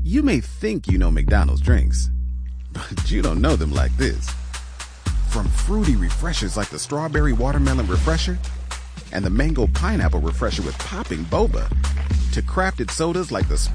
You may think you know McDonald's drinks, but you don't know them like this. From fruity refreshers like the Strawberry Watermelon Refresher and the Mango Pineapple Refresher with popping boba, to crafted sodas like the